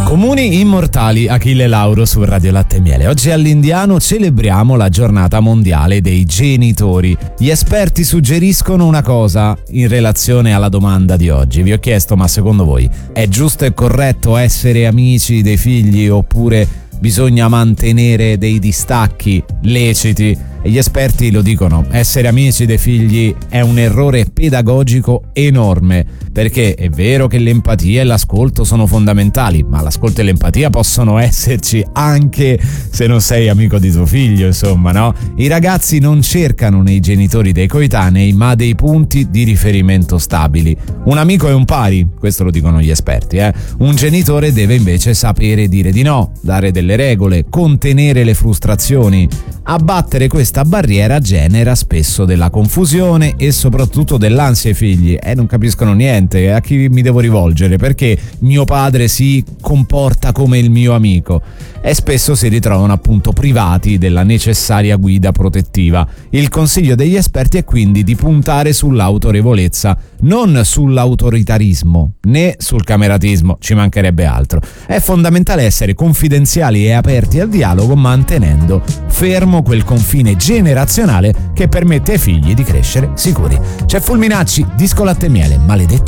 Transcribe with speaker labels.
Speaker 1: Comuni immortali, Achille Lauro su Radio Latte e Miele. Oggi all'Indiano celebriamo la giornata mondiale dei genitori. Gli esperti suggeriscono una cosa in relazione alla domanda di oggi. Vi ho chiesto, ma secondo voi è giusto e corretto essere amici dei figli oppure bisogna mantenere dei distacchi leciti? E gli esperti lo dicono, essere amici dei figli è un errore pedagogico enorme, perché è vero che l'empatia e l'ascolto sono fondamentali, ma l'ascolto e l'empatia possono esserci anche se non sei amico di tuo figlio, insomma, no? I ragazzi non cercano nei genitori dei coetanei, ma dei punti di riferimento stabili. Un amico è un pari, questo lo dicono gli esperti, Un genitore deve invece sapere dire di no, dare delle regole, contenere le frustrazioni. Abbattere questa barriera genera spesso della confusione e soprattutto dell'ansia ai figli. Non capiscono niente, a chi mi devo rivolgere? Perché mio padre si comporta come il mio amico? E spesso si ritrovano appunto privati della necessaria guida protettiva. Il consiglio degli esperti è quindi di puntare sull'autorevolezza, non sull'autoritarismo né sul cameratismo, ci mancherebbe altro. È fondamentale essere confidenziali e aperti al dialogo, mantenendo fermo quel confine generazionale che permette ai figli di crescere sicuri. C'è Fulminacci, Disco Latte e Miele, maledetto